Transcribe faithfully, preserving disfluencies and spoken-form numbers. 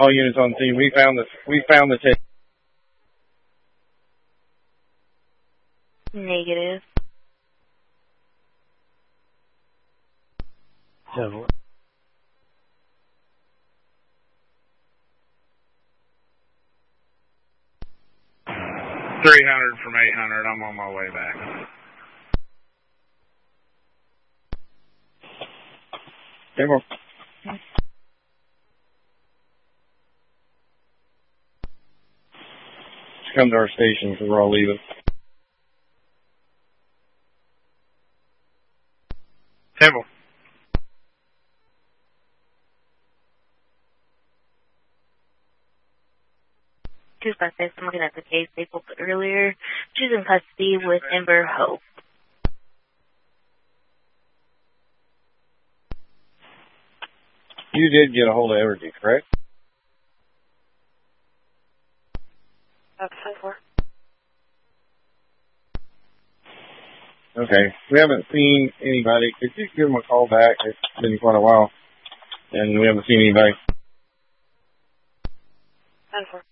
All units on scene. We found the we found the tape. Negative. Seven. Three hundred from eight hundred. I'm on my way back. Table. Just come to our station because we're all leaving. Table. Two suspects. I'm looking at the case they booked earlier. She's in custody with Ember Hope. You did get a hold of Evergy, correct? Okay, four. Okay. We haven't seen anybody. Could you give them a call back? It's been quite a while, and we haven't seen anybody. Ten four.